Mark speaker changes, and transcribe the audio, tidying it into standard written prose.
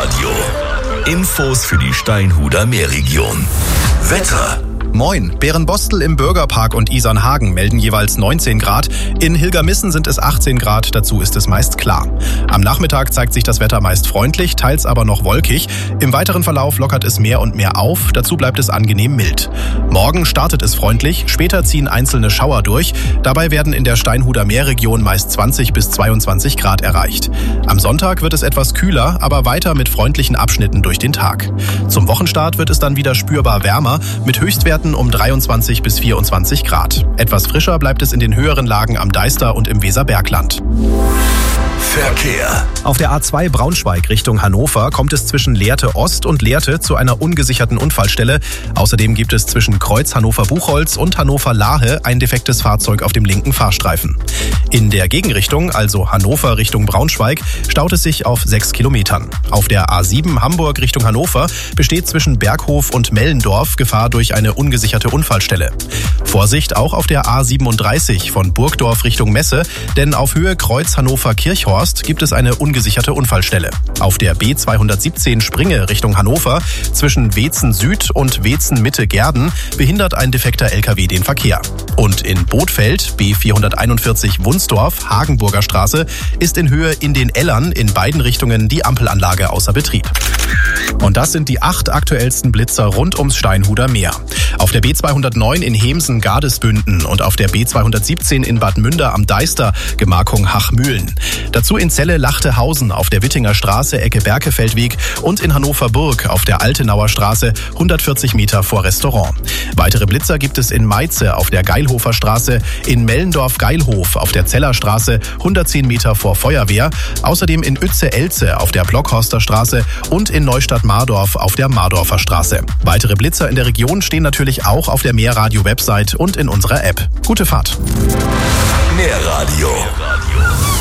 Speaker 1: Meerradio. Infos für die Steinhuder Meerregion. Wetter.
Speaker 2: Moin, Bärenbostel im Bürgerpark und Isernhagen melden jeweils 19 Grad. In Hilgermissen sind es 18 Grad, dazu ist es meist klar. Am Nachmittag zeigt sich das Wetter meist freundlich, teils aber noch wolkig. Im weiteren Verlauf lockert es mehr und mehr auf, dazu bleibt es angenehm mild. Morgen startet es freundlich, später ziehen einzelne Schauer durch. Dabei werden in der Steinhuder Meerregion meist 20 bis 22 Grad erreicht. Am Sonntag wird es etwas kühler, aber weiter mit freundlichen Abschnitten durch den Tag. Zum Wochenstart wird es dann wieder spürbar wärmer, mit Höchstwerten um 23 bis 24 Grad. Etwas frischer bleibt es in den höheren Lagen am Deister und im Weserbergland.
Speaker 1: Verkehr.
Speaker 2: Auf der A2 Braunschweig Richtung Hannover kommt es zwischen Lehrte Ost und Lehrte zu einer ungesicherten Unfallstelle. Außerdem gibt es zwischen Kreuz Hannover-Buchholz und Hannover-Lahe ein defektes Fahrzeug auf dem linken Fahrstreifen. In der Gegenrichtung, also Hannover Richtung Braunschweig, staut es sich auf 6 Kilometern. Auf der A7 Hamburg Richtung Hannover besteht zwischen Berghof und Mellendorf Gefahr durch eine ungesicherte Unfallstelle. Vorsicht auch auf der A37 von Burgdorf Richtung Messe, denn auf Höhe Kreuz Hannover-Kirchhorst gibt es eine ungesicherte Unfallstelle. Auf der B217 Springe Richtung Hannover zwischen Weetzen Süd und Weetzen Mitte Gerden behindert ein defekter LKW den Verkehr. Und in Bothfeld, B441 Wunsdorf, Hagenburger Straße, ist in Höhe in den Ellern in beiden Richtungen die Ampelanlage außer Betrieb. Und das sind die 8 aktuellsten Blitzer rund ums Steinhuder Meer. Auf der B209 in Hemsen-Gardesbünden und auf der B217 in Bad Münder am Deister, Gemarkung Hachmühlen. Dazu in Celle-Lachtehausen auf der Wittinger Straße, Ecke Berkefeldweg und in Hannover-Burg auf der Altenauer Straße, 140 Meter vor Restaurant. Weitere Blitzer gibt es in Meize auf der Geilhofer Straße, in Mellendorf-Geilhof auf der Zeller Straße, 110 Meter vor Feuerwehr, außerdem in Uetze-Elze auf der Blockhorster Straße und in Neustadt-Mardorf auf der Mardorfer Straße. Weitere Blitzer in der Region stehen natürlich auch auf der Meerradio-Website und in unserer App. Gute Fahrt!
Speaker 1: Meerradio.